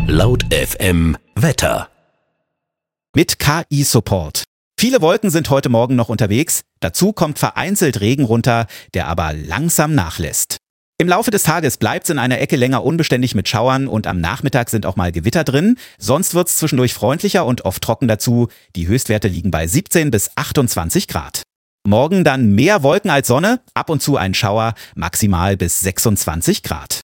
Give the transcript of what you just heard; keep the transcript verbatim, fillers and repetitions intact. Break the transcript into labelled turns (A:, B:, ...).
A: Laut F M Wetter.
B: Mit K I-Support. Viele Wolken sind heute Morgen noch unterwegs. Dazu kommt vereinzelt Regen runter, der aber langsam nachlässt. Im Laufe des Tages bleibt es in einer Ecke länger unbeständig mit Schauern und am Nachmittag sind auch mal Gewitter drin. Sonst wird es zwischendurch freundlicher und oft trocken dazu. Die Höchstwerte liegen bei siebzehn bis achtundzwanzig Grad. Morgen dann mehr Wolken als Sonne, ab und zu ein Schauer, maximal bis sechsundzwanzig Grad.